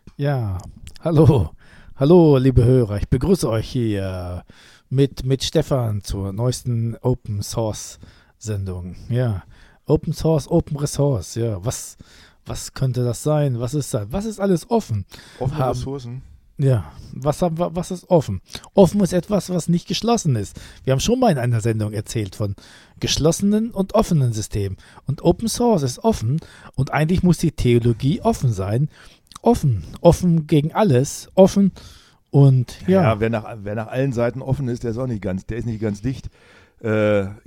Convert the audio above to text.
Ja, hallo, hallo, liebe Hörer. Ich begrüße euch hier mit Stefan zur neuesten Open Source Sendung. Ja, Open Source, Open Resource. Ja, was könnte das sein? Was ist das? Was ist alles offen? Offene Haben, Ressourcen. ja, was ist offen? Offen ist etwas, was nicht geschlossen ist. Wir haben schon mal in einer Sendung erzählt von geschlossenen und offenen Systemen. Und Open Source ist offen und eigentlich muss die Theologie offen sein. Offen, offen gegen alles, offen und Ja, ja, wer nach allen Seiten offen ist, der ist nicht ganz dicht. Äh,